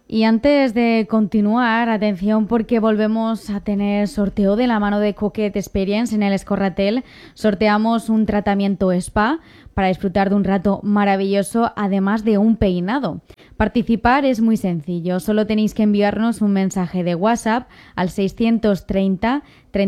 Y antes de continuar, atención porque volvemos a tener sorteo de la mano de Coquette Experience en el Escorratel. Sorteamos un tratamiento spa para disfrutar de un rato maravilloso, además de un peinado. Participar es muy sencillo, solo tenéis que enviarnos un mensaje de WhatsApp al 630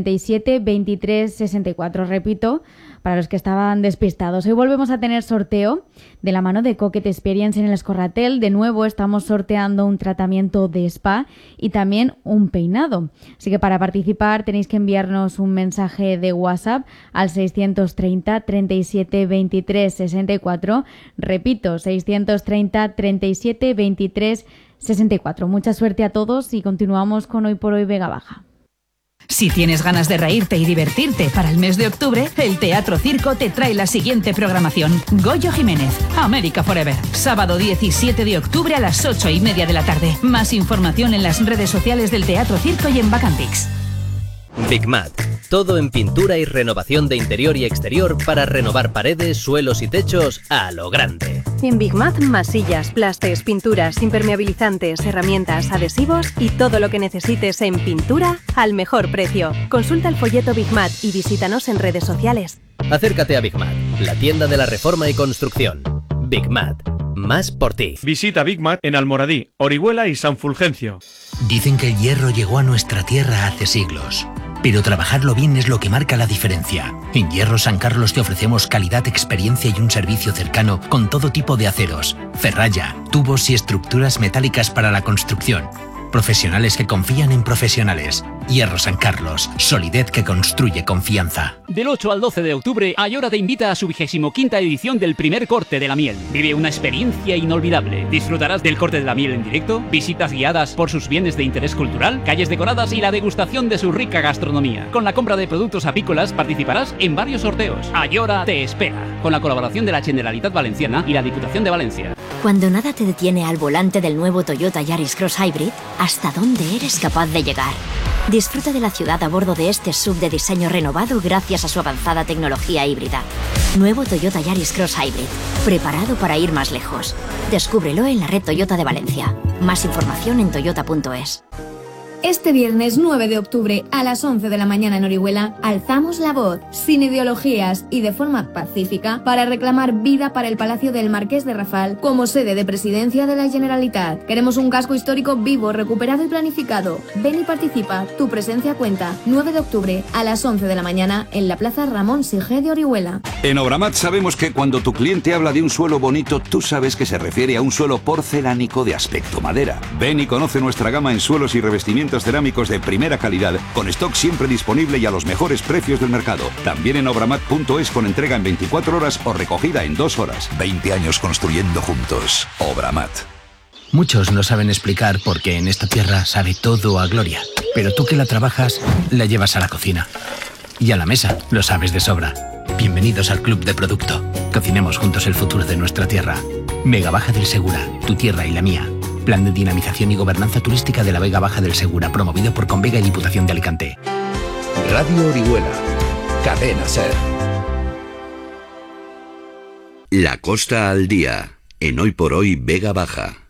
37 23 64. Repito, para los que estaban despistados. Hoy volvemos a tener sorteo de la mano de Coquette Experience en el Escorratel. De nuevo estamos sorteando un tratamiento de spa y también un peinado. Así que para participar tenéis que enviarnos un mensaje de WhatsApp al 630 37 23 64. Repito, 630 37 23 64. Mucha suerte a todos y continuamos con Hoy por Hoy Vega Baja. Si tienes ganas de reírte y divertirte para el mes de octubre, el Teatro Circo te trae la siguiente programación. Goyo Jiménez, América Forever. Sábado 17 de octubre a las 8:30 de la tarde. Más información en las redes sociales del Teatro Circo y en Bacantix. Big Mat. Todo en pintura y renovación de interior y exterior para renovar paredes, suelos y techos a lo grande. En Big Mat, masillas, plastes, pinturas, impermeabilizantes, herramientas, adhesivos y todo lo que necesites en pintura al mejor precio. Consulta el folleto Big Mat y visítanos en redes sociales. Acércate a Big Mat, la tienda de la reforma y construcción. Big Mat. Más por ti. Visita Big Mat en Almoradí, Orihuela y San Fulgencio. Dicen que el hierro llegó a nuestra tierra hace siglos, pero trabajarlo bien es lo que marca la diferencia. En Hierro San Carlos te ofrecemos calidad, experiencia y un servicio cercano con todo tipo de aceros, ferralla, tubos y estructuras metálicas para la construcción. Profesionales que confían en profesionales. Hierro San Carlos, solidez que construye confianza. Del 8 al 12 de octubre, Ayora te invita a su 25ª edición del primer corte de la miel. Vive una experiencia inolvidable. Disfrutarás del corte de la miel en directo, visitas guiadas por sus bienes de interés cultural, calles decoradas y la degustación de su rica gastronomía. Con la compra de productos apícolas participarás en varios sorteos. Ayora te espera, con la colaboración de la Generalitat Valenciana y la Diputación de Valencia. Cuando nada te detiene al volante del nuevo Toyota Yaris Cross Hybrid, ¿hasta dónde eres capaz de llegar? Disfruta de la ciudad a bordo de este SUV de diseño renovado gracias a su avanzada tecnología híbrida. Nuevo Toyota Yaris Cross Hybrid, preparado para ir más lejos. Descúbrelo en la red Toyota de Valencia. Más información en toyota.es. Este viernes 9 de octubre a las 11 de la mañana en Orihuela, alzamos la voz, sin ideologías y de forma pacífica, para reclamar vida para el Palacio del Marqués de Rafal como sede de presidencia de la Generalitat. Queremos un casco histórico vivo, recuperado y planificado. Ven y participa, tu presencia cuenta. 9 de octubre a las 11 de la mañana en la Plaza Ramón Sigé de Orihuela. En Obramat sabemos que cuando tu cliente habla de un suelo bonito, tú sabes que se refiere a un suelo porcelánico de aspecto madera. Ven y conoce nuestra gama en suelos y revestimientos cerámicos de primera calidad, con stock siempre disponible y a los mejores precios del mercado. También en obramat.es, con entrega en 24 horas o recogida en 2 horas. 20 años construyendo juntos. Obramat. Muchos no saben explicar por qué en esta tierra sabe todo a gloria, pero tú que la trabajas, la llevas a la cocina. Y a la mesa, lo sabes de sobra. Bienvenidos al Club de Producto. Cocinemos juntos el futuro de nuestra tierra. Vega Baja del Segura, tu tierra y la mía. Plan de dinamización y gobernanza turística de la Vega Baja del Segura, promovido por Convega y Diputación de Alicante. Radio Orihuela. Cadena SER. La Costa al Día, en Hoy por Hoy Vega Baja.